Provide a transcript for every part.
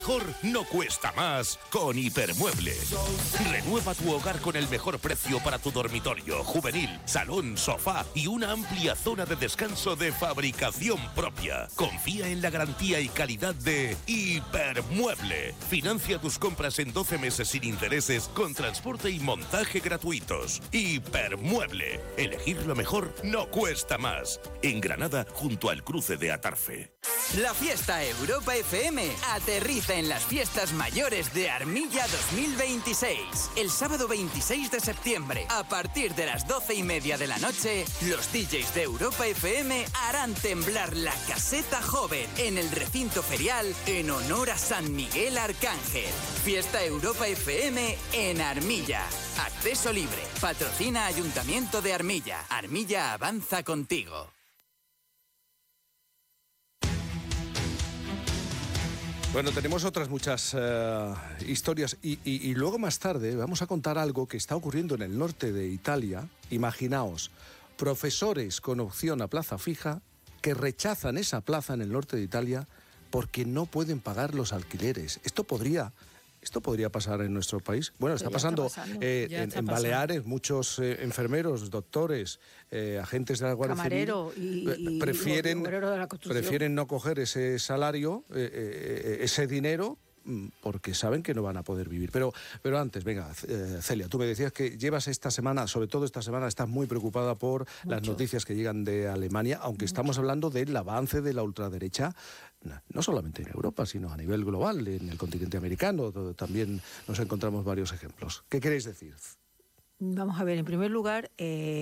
Mejor no cuesta más con Hipermueble. Renueva tu hogar con el mejor precio para tu dormitorio, juvenil, salón, sofá y una amplia zona de descanso de fabricación propia. Confía en la garantía y calidad de Hipermueble. Financia tus compras en 12 meses sin intereses con transporte y montaje gratuitos. Hipermueble. Elegir lo mejor no cuesta más. En Granada, junto al cruce de Atarfe. La fiesta Europa FM aterriza en las fiestas mayores de Armilla 2026. El sábado 26 de septiembre, a partir de las 12:30 de la noche, los DJs de Europa FM harán temblar la caseta joven en el recinto ferial en honor a San Miguel Arcángel. Fiesta Europa FM en Armilla. Acceso libre. Patrocina Ayuntamiento de Armilla. Armilla avanza contigo. Bueno, tenemos otras muchas historias y luego más tarde vamos a contar algo que está ocurriendo en el norte de Italia. Imaginaos, profesores con opción a plaza fija que rechazan esa plaza en el norte de Italia porque no pueden pagar los alquileres. Esto podría pasar en nuestro país. Bueno, está pasando en Baleares. Muchos enfermeros, doctores, agentes de la Guardia Camarero Civil y prefieren no coger ese salario, ese dinero, porque saben que no van a poder vivir. Pero antes, venga, Celia, tú me decías que llevas esta semana, sobre todo esta semana, estás muy preocupada por las noticias que llegan de Alemania, aunque estamos hablando del avance de la ultraderecha, no solamente en Europa, sino a nivel global, en el continente americano, donde también nos encontramos varios ejemplos. ¿Qué queréis decir? Vamos a ver, en primer lugar,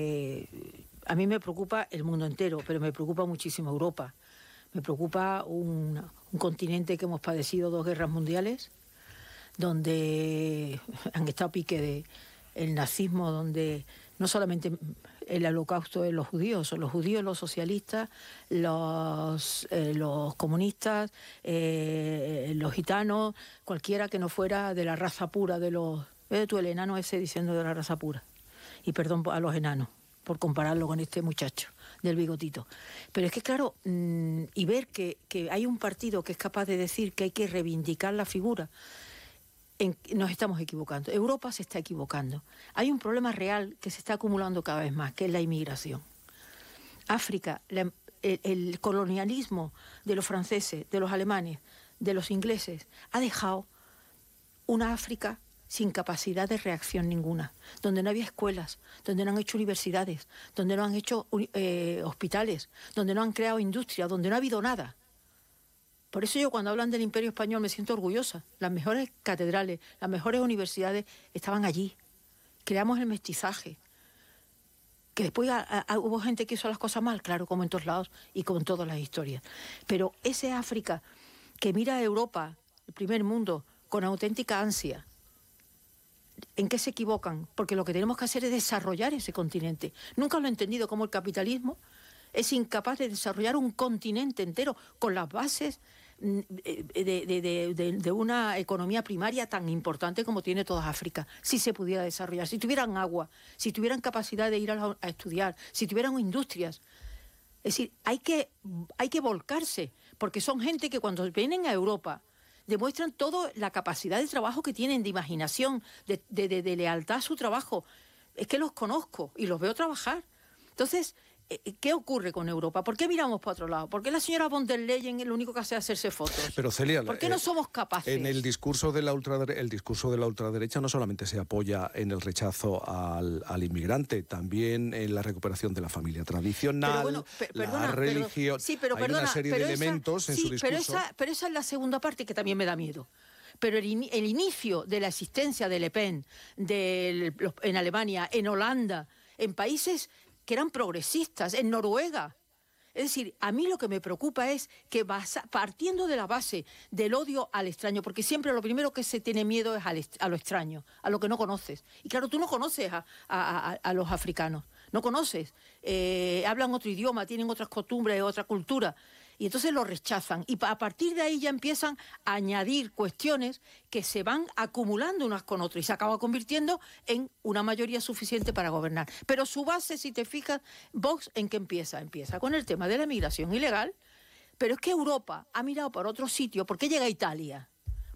a mí me preocupa el mundo entero, pero me preocupa muchísimo Europa. Me preocupa un continente que hemos padecido 2 guerras mundiales, donde han estado a pique del nazismo, donde no solamente el holocausto de los judíos, son los judíos, los socialistas, los comunistas, los gitanos, cualquiera que no fuera de la raza pura de los... tú el enano ese diciendo de la raza pura. Y perdón a los enanos por compararlo con este muchacho del bigotito. Pero es que claro, y ver que hay un partido que es capaz de decir que hay que reivindicar la figura, nos estamos equivocando. Europa se está equivocando. Hay un problema real que se está acumulando cada vez más, que es la inmigración. África, el colonialismo de los franceses, de los alemanes, de los ingleses, ha dejado una África sin capacidad de reacción ninguna, donde no había escuelas, donde no han hecho universidades, donde no han hecho hospitales, donde no han creado industria, donde no ha habido nada. Por eso yo cuando hablan del Imperio Español me siento orgullosa. Las mejores catedrales, las mejores universidades estaban allí. Creamos el mestizaje. Que después hubo gente que hizo las cosas mal, claro, como en todos lados y como en todas las historias. Pero ese África que mira a Europa, el primer mundo, con auténtica ansia, ¿en qué se equivocan? Porque lo que tenemos que hacer es desarrollar ese continente. Nunca lo he entendido, como el capitalismo es incapaz de desarrollar un continente entero con las bases de una economía primaria tan importante como tiene toda África. Si se pudiera desarrollar, si tuvieran agua, si tuvieran capacidad de ir a estudiar, si tuvieran industrias. Es decir, hay que volcarse, porque son gente que cuando vienen a Europa demuestran toda la capacidad de trabajo que tienen, de imaginación, de lealtad a su trabajo. Es que los conozco y los veo trabajar. Entonces, ¿qué ocurre con Europa? ¿Por qué miramos para otro lado? ¿Por qué la señora von der Leyen lo único que hace es hacerse fotos? Pero Celia, ¿por qué no somos capaces? En el discurso de la ultraderecha no solamente se apoya en el rechazo al inmigrante, también en la recuperación de la familia tradicional, la religión. Hay una serie de elementos en su discurso. Pero esa es la segunda parte que también me da miedo. Pero el inicio de la existencia de Le Pen en Alemania, en Holanda, en países que eran progresistas, en Noruega. Es decir, a mí lo que me preocupa es que partiendo de la base del odio al extraño, porque siempre lo primero que se tiene miedo es a lo extraño, a lo que no conoces. Y claro, tú no conoces a los africanos, no conoces, hablan otro idioma, tienen otras costumbres, otra cultura. Y entonces lo rechazan. Y a partir de ahí ya empiezan a añadir cuestiones que se van acumulando unas con otras y se acaba convirtiendo en una mayoría suficiente para gobernar. Pero su base, si te fijas, Vox, ¿en qué empieza? Empieza con el tema de la migración ilegal. Pero es que Europa ha mirado por otro sitio. ¿Por qué llega a Italia?